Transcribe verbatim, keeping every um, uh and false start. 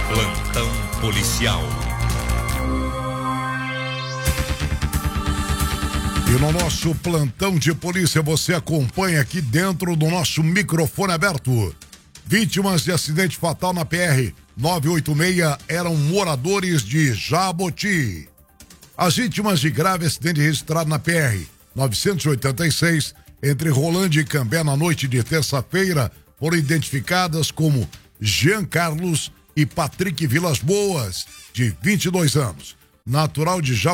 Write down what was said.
Plantão policial. E no nosso plantão de polícia você acompanha aqui dentro do nosso microfone aberto. Vítimas de acidente fatal na P R novecentos e oitenta e seis eram moradores de Jaboti. As vítimas de grave acidente registrado na P R novecentos e oitenta e seis entre Rolândia e Cambé na noite de terça-feira foram identificadas como Jean Carlos e Patrick Vilas Boas, de vinte e dois anos, natural de Jaboti.